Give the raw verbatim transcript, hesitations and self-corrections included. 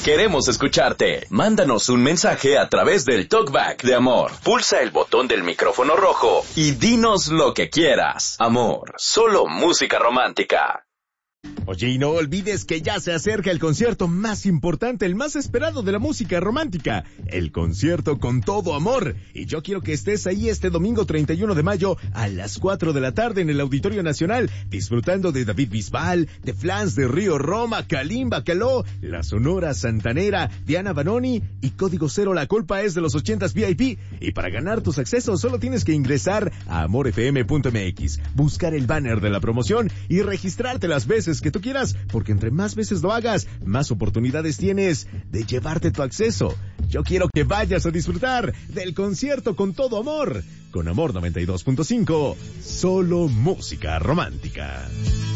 Queremos escucharte. Mándanos un mensaje a través del Talkback de Amor. Pulsa el botón del micrófono rojo y dinos lo que quieras. Amor, solo música romántica. Oye, y no olvides que ya se acerca el concierto más importante, el más esperado de la música romántica, el concierto Con Todo Amor. Y yo quiero que estés ahí este domingo treinta y uno de mayo a las cuatro de la tarde en el Auditorio Nacional, disfrutando de David Bisbal, de Flans de Río Roma, Kalimba, Caló, La Sonora Santanera, Diana Banoni y Código Cero, La Culpa es de los ochentas V I P. Y para ganar tus accesos solo tienes que ingresar a amor f m punto m x, buscar el banner de la promoción y registrarte las veces que tú quieras, porque entre más veces lo hagas, más oportunidades tienes de llevarte tu acceso. Yo quiero que vayas a disfrutar del concierto Con Todo Amor, con Amor noventa y dos punto cinco, solo música romántica.